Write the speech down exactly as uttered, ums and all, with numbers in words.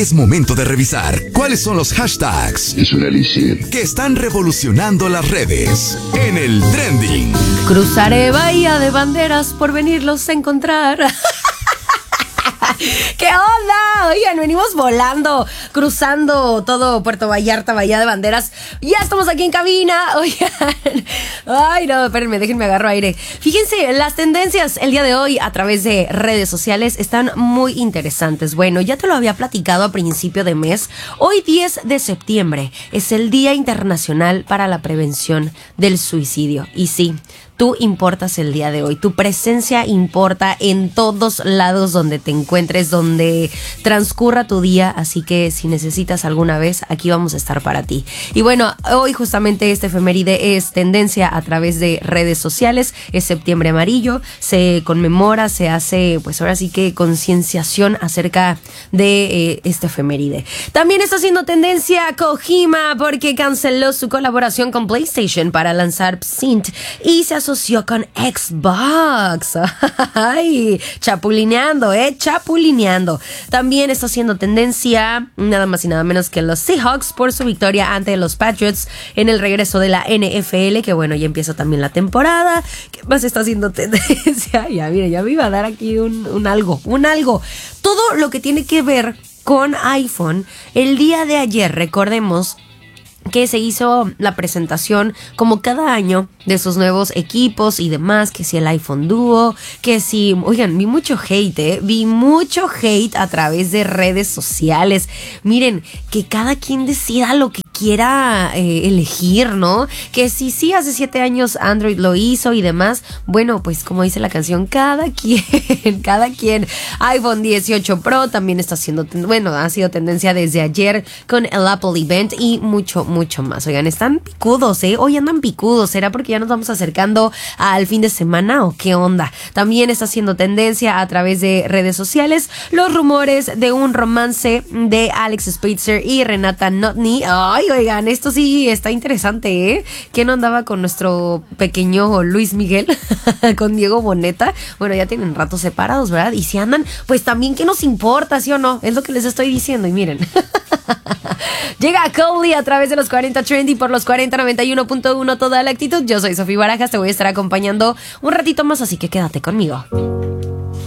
Es momento de revisar cuáles son los hashtags Es un elixir que están revolucionando las redes en el trending. Cruzaré Bahía de Banderas por venirlos a encontrar. ¿Qué onda? Oigan, venimos volando, cruzando todo Puerto Vallarta, Bahía de Banderas. Ya estamos aquí en cabina. Oigan, ay no, espérenme, déjenme agarro aire. Fíjense, las tendencias el día de hoy a través de redes sociales están muy interesantes. Bueno, ya te lo había platicado a principio de mes. Hoy diez de septiembre es el Día Internacional para la Prevención del Suicidio. Y sí, tú importas el día de hoy. Tu presencia importa en todos lados donde te encuentres, donde transcurra tu día. Así que si necesitas alguna vez, aquí vamos a estar para ti. Y bueno, hoy justamente este efeméride es tendencia a través de redes sociales. Es septiembre amarillo. Se conmemora, se hace, pues ahora sí que concienciación acerca de eh, este efeméride. También está haciendo tendencia Kojima porque canceló su colaboración con PlayStation para lanzar Psynt y se asoció con Xbox. Ay, chapulineando, eh, chapulineando. También está haciendo tendencia nada más y nada menos que los Seahawks por su victoria ante los Patriots en el regreso de la N F L, que bueno, ya empieza también la temporada. ¿Qué más está haciendo tendencia? Ya, mira, ya me iba a dar aquí un, un algo, un algo. Todo lo que tiene que ver con iPhone. El día de ayer, recordemos que se hizo la presentación como cada año de sus nuevos equipos y demás, que si el iPhone Duo, que si, oigan, vi mucho hate, ¿eh? vi mucho hate a través de redes sociales. Miren, que cada quien decida lo que quiera eh, elegir, ¿no? Que si sí hace siete años Android lo hizo y demás, bueno, pues como dice la canción, cada quien, cada quien. iPhone dieciocho Pro también está haciendo, ten- bueno, ha sido tendencia desde ayer con el Apple Event y mucho, mucho más. Oigan, están picudos, ¿eh? Hoy andan picudos. ¿Será porque ya nos vamos acercando al fin de semana o qué onda? También está haciendo tendencia a través de redes sociales los rumores de un romance de Alex Spitzer y Renata Notni. Ay, oigan, esto sí está interesante, ¿eh? ¿Quién no andaba con nuestro pequeño Luis Miguel? Con Diego Boneta. Bueno, ya tienen rato separados, ¿verdad? Y si andan, pues también, ¿qué nos importa, sí o no? Es lo que les estoy diciendo y miren. Llega Cody a través de los cuarenta Trendy por los cuarenta noventa y uno punto uno toda la actitud. Yo soy Sofía Barajas, te voy a estar acompañando un ratito más, así que quédate conmigo.